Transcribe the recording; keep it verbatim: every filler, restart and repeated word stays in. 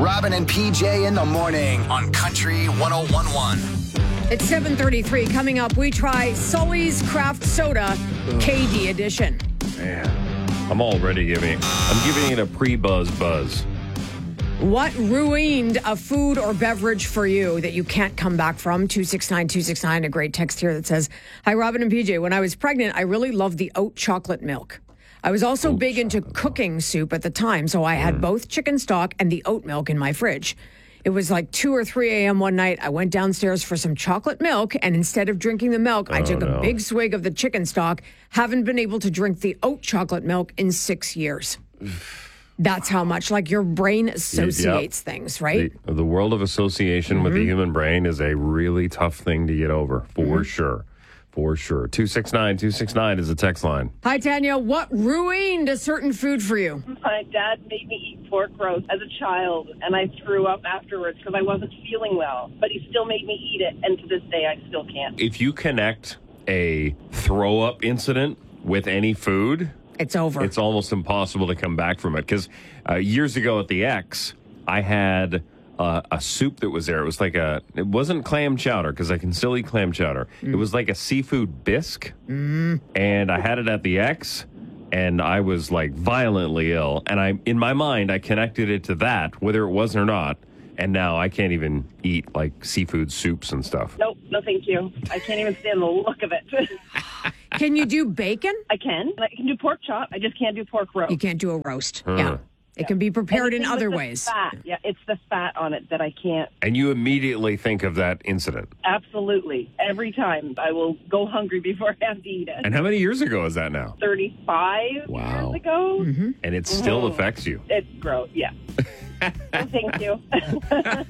Robin and P J in the morning on Country one oh one point one. It's seven thirty-three. Coming up, we try Sully's Craft Soda K D edition. Man, I'm already giving I'm giving it a pre-buzz buzz. What ruined a food or beverage for you that you can't come back from? two six nine two six nine, a great text here that says, Hi, Robin and P J. When I was pregnant, I really loved the oat chocolate milk. I was also Oat big into cooking soup at the time, so I had Mm. both chicken stock and the oat milk in my fridge. It was like two or three a.m. one night. I went downstairs for some chocolate milk, and instead of drinking the milk, I Oh, took no. a big swig of the chicken stock. Haven't been able to drink the oat chocolate milk in six years. That's how much, like, your brain associates things, right? The, the world of association Mm-hmm. with the human brain is a really tough thing to get over, for Mm-hmm. sure. For sure. two six nine two six nine is the text line. Hi, Tanya. What ruined a certain food for you? My dad made me eat pork roast as a child, and I threw up afterwards because I wasn't feeling well. But he still made me eat it, and to this day, I still can't. If you connect a throw-up incident with any food, It's over. it's almost impossible to come back from it. Because uh, years ago at the X, I had uh, a soup that was there. It was like a, it wasn't clam chowder because I can still eat clam chowder. Mm. It was like a seafood bisque. Mm. And I had it at the X, and I was like violently ill. And I, in my mind, I connected it to that, whether it was or not. And now I can't even eat like seafood soups and stuff. Nope, no thank you. I can't even stand the look of it. Can you do bacon? I can. I can do pork chop. I just can't do pork roast. You can't do a roast. Huh. Yeah. It can be prepared in Anything with other the ways. Fat. Yeah, it's the fat on it that I can't. And you immediately think of that incident. Absolutely. Every time I will go hungry before I have to eat it. And how many years ago is that now? thirty-five Wow. years ago. Mm-hmm. And it still Mhm. affects you. It's gross. Yeah. No, thank you.